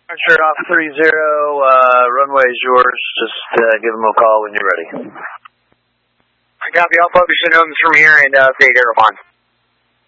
Sure, off 30, runway is yours. Just give them a call when you're ready. I copy. I'll focus in on from here and update Aerophone.